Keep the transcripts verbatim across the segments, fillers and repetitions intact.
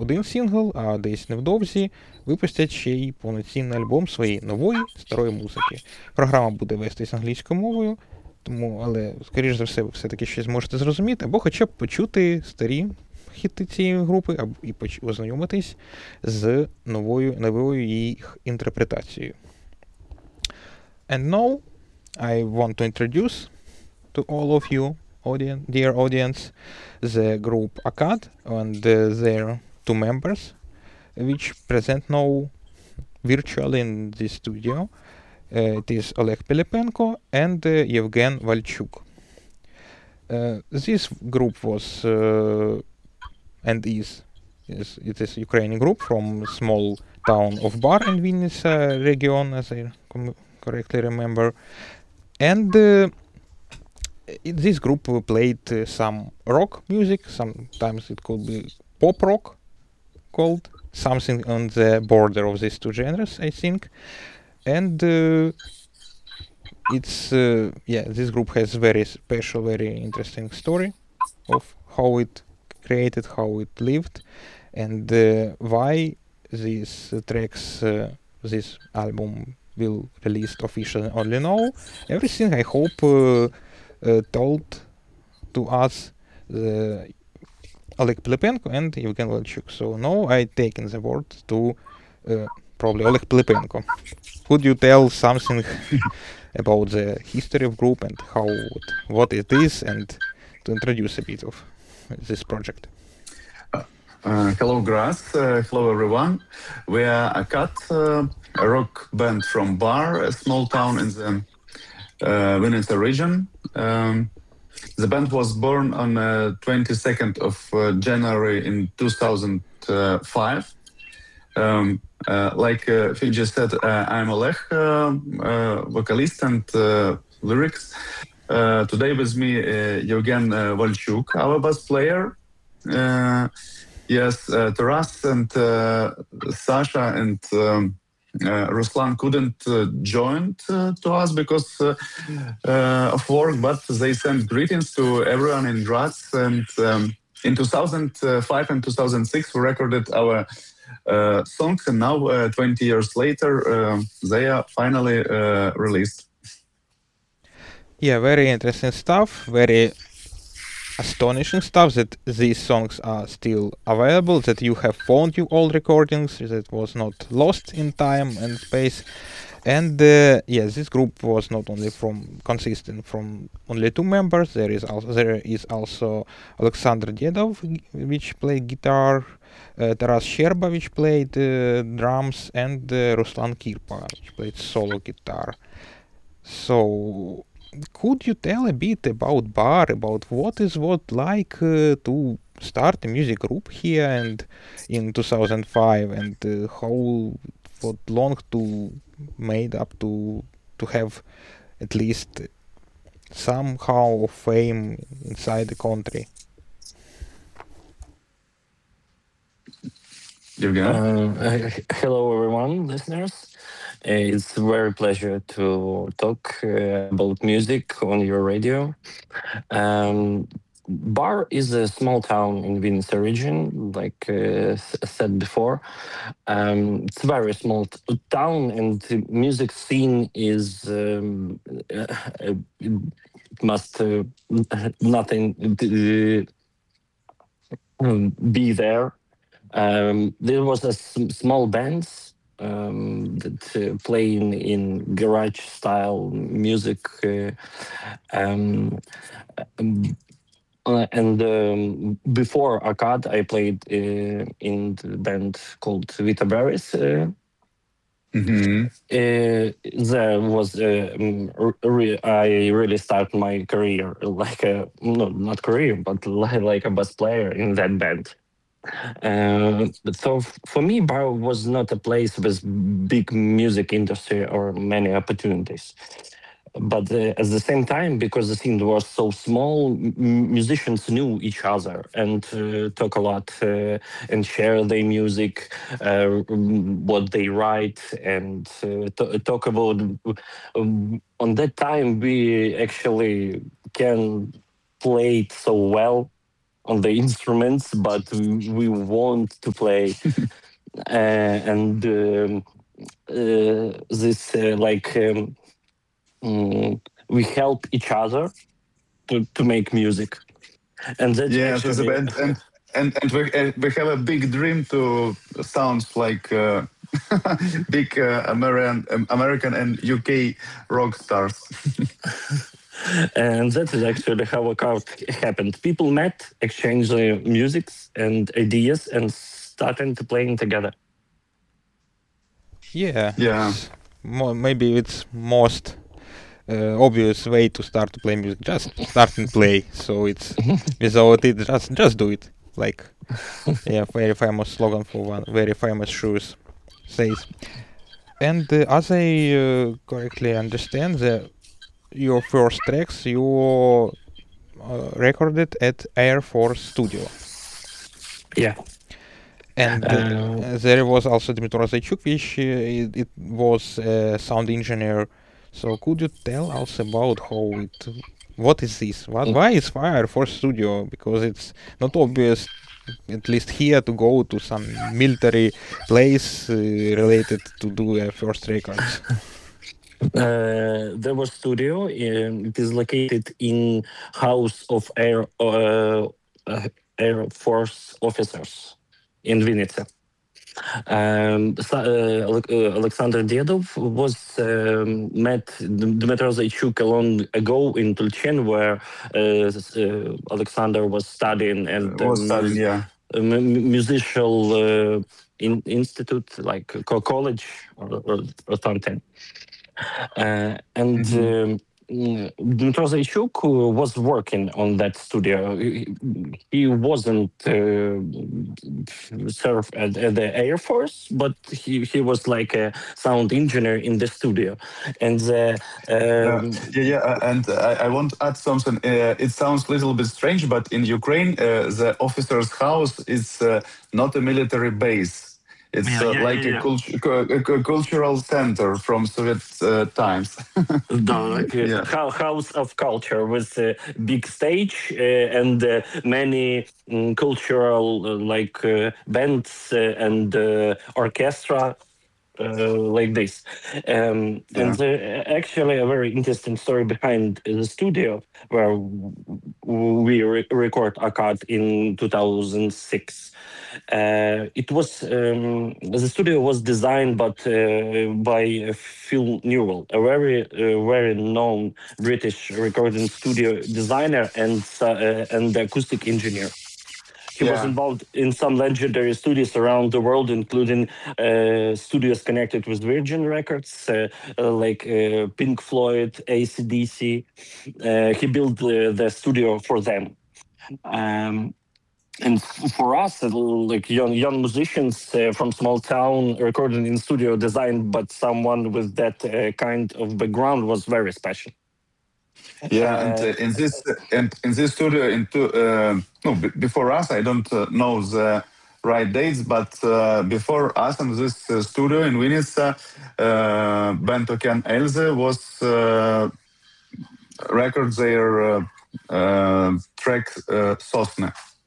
один сингл, а десь невдовзі випустять ще й повноцінний альбом своєї нової старої музики. Програма буде вестись англійською мовою, тому, але, скоріш за все, ви все-таки щось зможете зрозуміти, або хоча б почути старі хіти цієї групи, або і ознайомитись з новою, новою їх інтерпретацією. And now I want to introduce to all of you, audience, dear audience, the group Akkad and uh, their two members, which present now virtually in the studio. Uh, it is Oleg Pilipenko and uh, Yevgen Valchuk. Uh, this group was uh, and is, is it is Ukrainian group from small town of Bar in Vinnytsia region, as I com- correctly remember. And uh, this group played uh, some rock music, sometimes it could be pop rock, called something on the border of these two genres, I think. And uh, it's uh, yeah, this group has very special, very interesting story of how it created, how it lived, and uh, why these uh, tracks, uh, this album will released officially only now. Everything I hope uh, uh, told to us uh, Oleg Pilipenko and Evgen Valchuk. So now I take in the word to uh, probably Oleg Pilipenko. Could you tell something about the history of group and how it, what it is, and to introduce a bit of this project? Uh, hello, Gras. Uh, hello, everyone. We are Akkad, uh, a rock band from Bar, a small town in the uh, Vinnytsia region. Um, the band was born on uh, twenty-second of uh, January in two thousand five. Um, uh, like uh, Phil just said, uh, I'm Oleg, uh, uh, vocalist and uh, lyrics. Uh, today with me, uh, Yevgen uh, Valchuk, our bass player. Uh, yes, uh, Taras and uh, Sasha and um, uh, Ruslan couldn't uh, join uh, to us because uh, uh, of work, but they sent greetings to everyone in Graz. And um, in two thousand five and two thousand six, we recorded our uh, songs, and now, uh, twenty years later, uh, they are finally uh, released. Yeah, very interesting stuff, very astonishing stuff that these songs are still available, that you have found your old recordings, that was not lost in time and space. And uh, yes, this group was not only from consisting from only two members. There is also there is also Alexander Dedov, which played guitar, uh, Taras Sherba, which played uh, drums, and uh, Ruslan Kirpa, which played solo guitar. So, could you tell a bit about Bar, about what is what like uh, to start a music group here and in two thousand five, and uh, how what long to made up to to have at least somehow of fame inside the country? Uh, hello, everyone, listeners. It's a very pleasure to talk uh, about music on your radio. Um, Bar is a small town in Vinnytsia region, like uh, said before. Um, it's a very small t- town, and the music scene is um, uh, it must uh, nothing uh, be there. Um, there was a s- small bands um, that uh, playing in garage style music, uh, um, um, uh, and um, before Akkad, I played uh, in the band called Vita Berries. Uh, Mm-hmm. uh, there was uh, um, re- I really started my career like a no not career but li- like a bass player in that band. Uh, but so f- for me, Bar was not a place with big music industry or many opportunities. But uh, at the same time, because the scene was so small, m- musicians knew each other and uh, talk a lot uh, and share their music, uh, mm, what they write, and uh, t- talk about. Um, on that time, we actually can play it so well on the instruments, but we, we want to play, uh, and um, uh, this uh, like um, mm, we help each other to, to make music, and that's Yes, as a actually band, and and and we uh, we have a big dream to sound like uh, big uh, American um, American and U K rock stars. and that is actually how a card happened. People met, exchanged uh, musics and ideas, and started to playing together. Yeah. Yeah. It's mo- maybe it's most uh, obvious way to start to play music. Just start and play. So it's without it, just just do it. Like yeah, very famous slogan for one very famous shoes says. And uh, as I uh, correctly understand, the your first tracks you uh, recorded at Air Force Studio. Yeah. And uh, there was also Dmitry Zaychuk, which uh, it, it was a sound engineer. So could you tell us about how it, what is this? What, why is Air Force Studio? Because it's not obvious, at least here, to go to some military place uh, related to do uh, first records. Uh, there was studio. Um, it is located in House of Air uh, uh, Air Force Officers in Vinnytsia. Um, so, uh, Ale- uh, Alexander Dedov was um, met D- Dmitry Zaychuk a long ago in Tulchen, where uh, s- uh, Alexander was studying at the Was studying, mus- yeah. uh, mu- mu- musical uh, in- institute, like co- college or, or, or something. Uh, and Mhm. um, mm, Dmitry Zaychuk uh, was working on that studio. He, he wasn't uh, served at, at the Air Force, but he, he was like a sound engineer in the studio. And the, Uh, um, yeah, yeah, uh, and I, I want to add something. Uh, it sounds a little bit strange, but in Ukraine, uh, the officer's house is uh, not a military base. It's yeah, uh, yeah, like a, yeah, cult- cu- a cu- cultural center from Soviet uh, times. the like, uh, Yeah, hou- house of culture with a big stage uh, and uh, many mm, cultural uh, like uh, bands uh, and uh, orchestra uh, like this. Um, and yeah, there actually a very interesting story behind the studio where w- we re- record Akkad in two thousand six. Uh, it was um, the studio was designed, but uh, by Phil Newell, a very uh, very known British recording studio designer and uh, uh, and acoustic engineer. He was yeah, involved in some legendary studios around the world, including uh, studios connected with Virgin Records, uh, uh, like uh, Pink Floyd, A C D C. Uh, he built uh, the studio for them. Um, and f- for us, uh, like young young musicians uh, from small town, recording in studio designed by someone with that uh, kind of background was very special. yeah. And Uh, uh, in this and in this studio, into uh, no b- before us, I don't uh, know the right dates, but uh, before us in this uh, studio in Vinnytsia, uh, band Okean Else was uh, record their uh, uh, track uh, Sosne.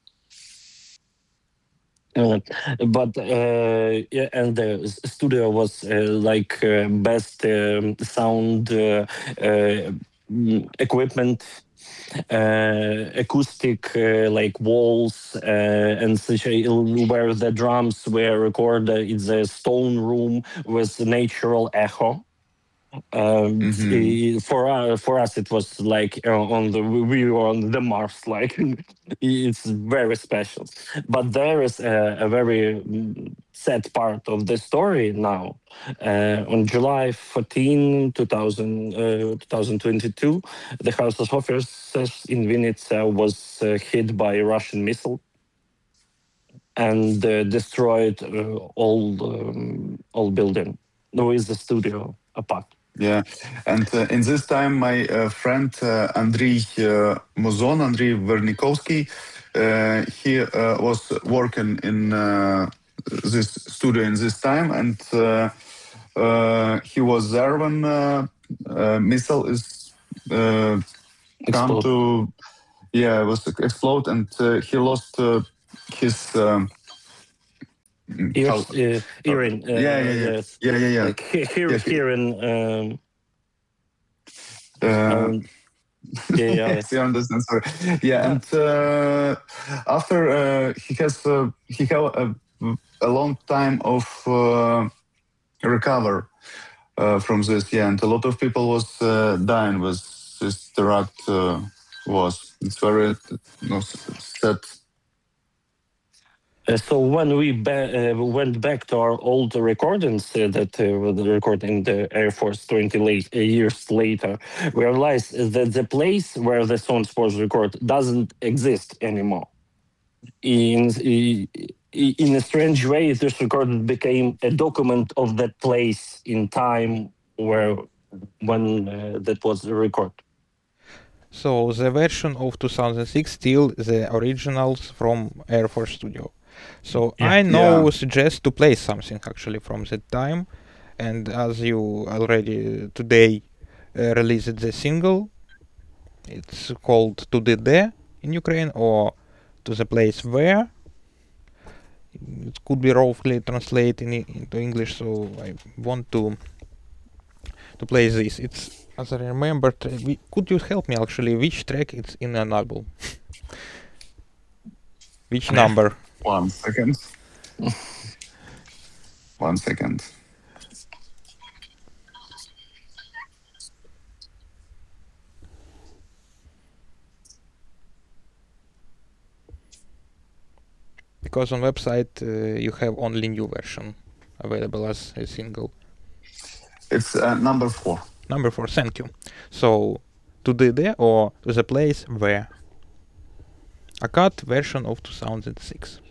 Uh, but uh, yeah, and the s- studio was uh, like uh, best um, sound uh, uh, mm, equipment, uh, acoustic uh, like walls uh, and such a, where the drums were recorded. It's a stone room with natural echo. Um, Hmm. eh, for uh, for us, it was like uh, on the we were on the Mars. Like it's very special. But there is a, a very mm, sad part of the story now. Uh, on July fourteenth, two thousand, uh, twenty twenty-two, the House of Officers in Vinnytsia was uh, hit by a Russian missile and uh, destroyed uh, all um, all building. There is the studio apart. Yeah, and uh, in this time, my uh, friend uh, Andriy uh, Muzon, Andriy Vernikovsky, uh, he uh, was working in uh, this studio in this time, and uh, uh, he was there when uh, uh, missile is uh, come Explode. to yeah, it was explode, and uh, he lost uh, his um, Ears, how- uh, hearing. Uh, yeah, yeah, yeah, Yes. yeah, yeah, yeah. Like he- hear, Yeah, he- hearing. Um, Uh, um, yeah, yeah. yes, you understand. Sorry. Yeah, and uh, after uh, he has uh, he have a, a long time of uh, recover uh, from this. Yeah, and a lot of people was uh, dying with this terract uh, was. It's very no, sad. Uh, so when we ba- uh, went back to our old recordings uh, that uh, were recorded in the Air Force twenty late, uh, years later, we realized that the place where the songs was recorded doesn't exist anymore. In i- in a strange way, this recording became a document of that place in time where when uh, that was recorded. So the version of two thousand six still the originals from Air Force Studio. So Yeah. I now Yeah. suggest to play something actually from that time, and as you already today uh, released the single, it's called "Туди де" in Ukraine or "To the place where." It could be roughly translated in, into English, so I want to to play this. It's as I remember. Tra- we, could you help me actually? Which track it's in an album? Which number? One second. One second. Because on website uh, you have only new version available as a single. It's uh, number four. Number four. Thank you. So to the there or to the place where. A cut version of two thousand six.